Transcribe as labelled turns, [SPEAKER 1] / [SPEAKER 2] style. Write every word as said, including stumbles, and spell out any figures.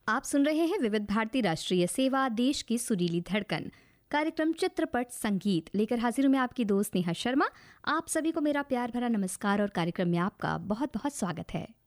[SPEAKER 1] आप सुन रहे हैं विविध भारती राष्ट्रीय सेवा, देश की सुरीली धड़कन। कार्यक्रम चित्रपट संगीत लेकर हाजिर हूं मैं आपकी दोस्त नेहा शर्मा। आप सभी को मेरा प्यार भरा नमस्कार और कार्यक्रम में आपका बहुत बहुत स्वागत है।